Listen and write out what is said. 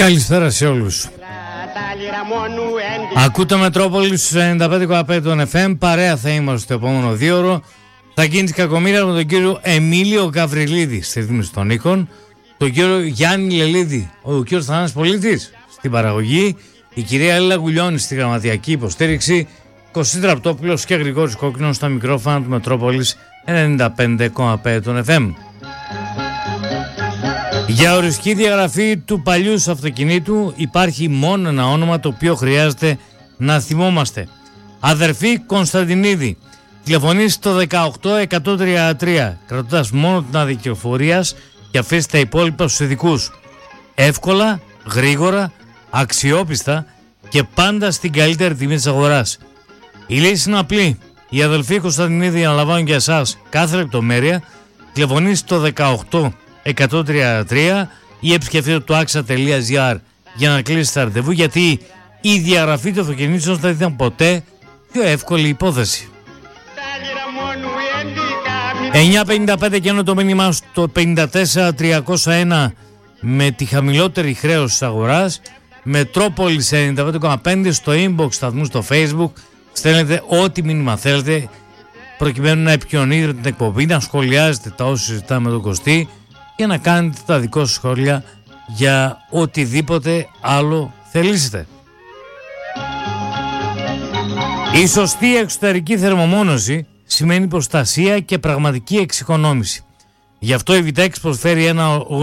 Καλησπέρα σε όλους. Ακούτε Μετρόπολης 95,5 των FM. Παρέα θα είμαστε το επόμενο 2ωρο. Θα γίνει κακομοίρα με τον κύριο Εμίλιο Γαβριλίδη στη ρύθμιση των ήχων, τον κύριο Γιάννη Λελίδη, ο κύριος Θανάσης Πολίτης στην παραγωγή, η κυρία Έλληνα Γουλιώνη στη γραμματιακή υποστήριξη, Κωστής Ραπτόπουλος και Γρηγόρης Κόκκινος στα μικρόφωνα του Μετρόπολης 95,5 των FM. Για οριστική διαγραφή του παλιού σου αυτοκινήτου υπάρχει μόνο ένα όνομα το οποίο χρειάζεται να θυμόμαστε. Αδερφή Κωνσταντινίδη. Τηλεφωνείς στο 18133 κρατώντας μόνο την άδεια κυκλοφορίας και αφήσεις τα υπόλοιπα στους ειδικούς. Εύκολα, γρήγορα, αξιόπιστα και πάντα στην καλύτερη τιμή της αγοράς. Η λύση είναι απλή. Η αδελφή Κωνσταντινίδη αναλαμβάνουν για εσάς κάθε λεπτομέρεια. Τηλεφωνείς στο 18133 ή επισκεφτείτε το axa.gr για να κλείσετε ραντεβού, γιατί η διαγραφή του αυτοκινήτου δεν ήταν ποτέ πιο εύκολη υπόθεση. 9.55 και ενώ το μήνυμά στο 54301 με τη χαμηλότερη χρέωση της αγοράς, Μετρόπολης 95,5 στο inbox σταθμού στο Facebook. Στέλνετε ό,τι μήνυμα θέλετε προκειμένου να επικοινωνείτε την εκπομπή, να σχολιάζετε τα όσα συζητάμε με τον Κωστή και να κάνετε τα δικό σας σχόλια για οτιδήποτε άλλο θελήσετε. Η σωστή εξωτερική θερμομόνωση σημαίνει προστασία και πραγματική εξοικονόμηση. Γι' αυτό η Vitex προσφέρει ένα